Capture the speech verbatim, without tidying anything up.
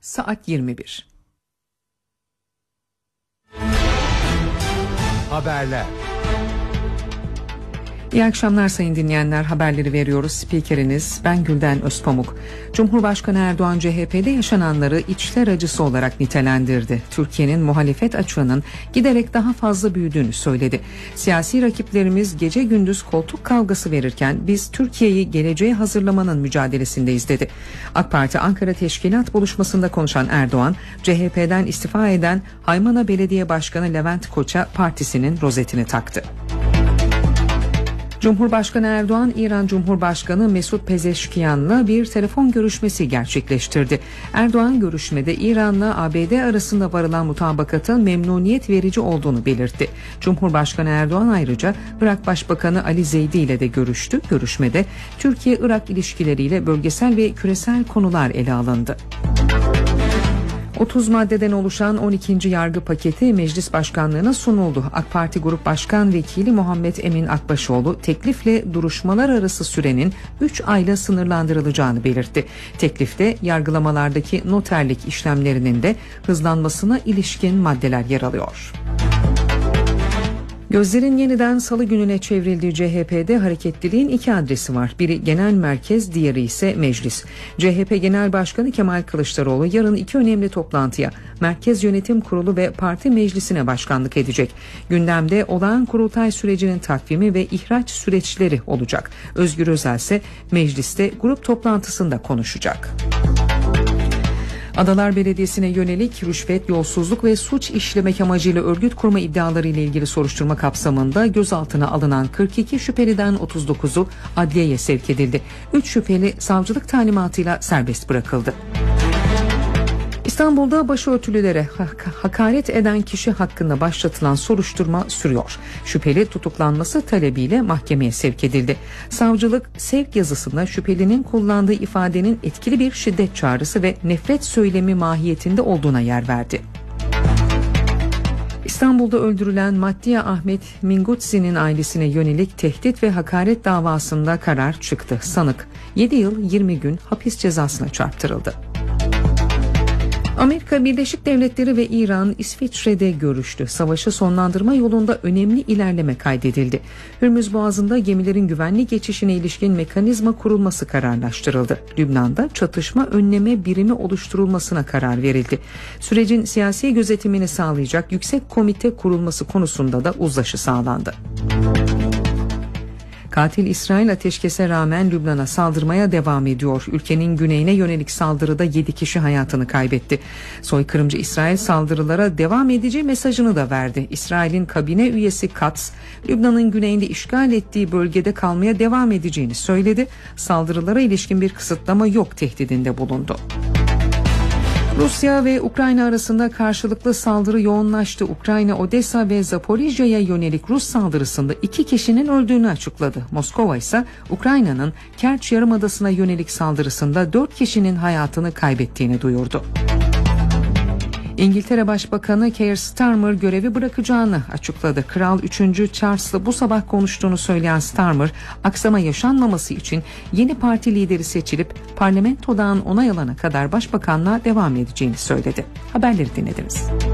Saat yirmi bir. Haberler. İyi akşamlar sayın dinleyenler, haberleri veriyoruz. Spikeriniz ben Gülden Özpamuk. Cumhurbaşkanı Erdoğan C H P'de yaşananları içler acısı olarak nitelendirdi. Türkiye'nin muhalefet açığının giderek daha fazla büyüdüğünü söyledi. Siyasi rakiplerimiz gece gündüz koltuk kavgası verirken biz Türkiye'yi geleceğe hazırlamanın mücadelesindeyiz dedi. AK Parti Ankara Teşkilat buluşmasında konuşan Erdoğan, C H P'den istifa eden Haymana Belediye Başkanı Levent Koç'a partisinin rozetini taktı. Cumhurbaşkanı Erdoğan, İran Cumhurbaşkanı Mesut Pezeşkiyan'la bir telefon görüşmesi gerçekleştirdi. Erdoğan görüşmede İran'la A B D arasında varılan mutabakatın memnuniyet verici olduğunu belirtti. Cumhurbaşkanı Erdoğan ayrıca Irak Başbakanı Ali Zeydi ile de görüştü. Görüşmede Türkiye-Irak ilişkileriyle bölgesel ve küresel konular ele alındı. otuz maddeden oluşan on ikinci yargı paketi meclis başkanlığına sunuldu. AK Parti Grup Başkan Vekili Muhammed Emin Akbaşoğlu teklifle duruşmalar arası sürenin üç ayla sınırlandırılacağını belirtti. Teklifte yargılamalardaki noterlik işlemlerinin de hızlanmasına ilişkin maddeler yer alıyor. Gözlerin yeniden salı gününe çevrildiği C H P'de hareketliliğin iki adresi var. Biri genel merkez, diğeri ise meclis. C H P Genel Başkanı Kemal Kılıçdaroğlu yarın iki önemli toplantıya, Merkez Yönetim Kurulu ve Parti Meclisi'ne başkanlık edecek. Gündemde olağan kurultay sürecinin takvimi ve ihraç süreçleri olacak. Özgür Özel ise mecliste grup toplantısında konuşacak. Adalar Belediyesi'ne yönelik rüşvet, yolsuzluk ve suç işlemek amacıyla örgüt kurma iddiaları ile ilgili soruşturma kapsamında gözaltına alınan kırk iki şüpheliden otuz dokuzu adliyeye sevk edildi. üç şüpheli savcılık talimatıyla serbest bırakıldı. İstanbul'da başörtülülere hakaret eden kişi hakkında başlatılan soruşturma sürüyor. Şüpheli tutuklanması talebiyle mahkemeye sevk edildi. Savcılık sevk yazısında şüphelinin kullandığı ifadenin etkili bir şiddet çağrısı ve nefret söylemi mahiyetinde olduğuna yer verdi. İstanbul'da öldürülen Mattia Ahmet Mingutsi'nin ailesine yönelik tehdit ve hakaret davasında karar çıktı. Sanık yedi yıl yirmi gün hapis cezasına çarptırıldı. Amerika Birleşik Devletleri ve İran İsviçre'de görüştü. Savaşı sonlandırma yolunda önemli ilerleme kaydedildi. Hürmüz Boğazı'nda gemilerin güvenli geçişine ilişkin mekanizma kurulması kararlaştırıldı. Lübnan'da çatışma önleme birimi oluşturulmasına karar verildi. Sürecin siyasi gözetimini sağlayacak yüksek komite kurulması konusunda da uzlaşı sağlandı. Katil İsrail ateşkese rağmen Lübnan'a saldırmaya devam ediyor. Ülkenin güneyine yönelik saldırıda yedi kişi hayatını kaybetti. Soykırımcı İsrail saldırılara devam edeceği mesajını da verdi. İsrail'in kabine üyesi Katz, Lübnan'ın güneyinde işgal ettiği bölgede kalmaya devam edeceğini söyledi. Saldırılara ilişkin bir kısıtlama yok tehdidinde bulundu. Rusya ve Ukrayna arasında karşılıklı saldırı yoğunlaştı. Ukrayna, Odessa ve Zaporijya'ya yönelik Rus saldırısında iki kişinin öldüğünü açıkladı. Moskova ise Ukrayna'nın Kerç Yarımadası'na yönelik saldırısında dört kişinin hayatını kaybettiğini duyurdu. İngiltere Başbakanı Keir Starmer görevi bırakacağını açıkladı. Kral üçüncü Charles'la bu sabah konuştuğunu söyleyen Starmer, aksama yaşanmaması için yeni parti lideri seçilip parlamentodan onay alana kadar başbakanlığa devam edeceğini söyledi. Haberleri dinlediniz.